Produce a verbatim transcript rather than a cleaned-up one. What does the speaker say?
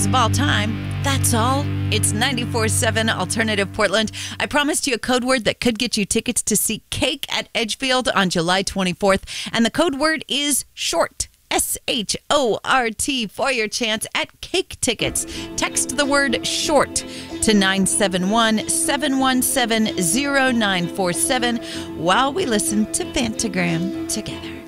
of all time. That's all. It's ninety-four seven Alternative Portland. I promised you a code word that could get you tickets to see Cake at Edgefield on July twenty-fourth. And the code word is short. S H O R T for your chance at Cake tickets. Text the word short to nine seven one, seven one seven, zero nine four seven while we listen to Phantogram together.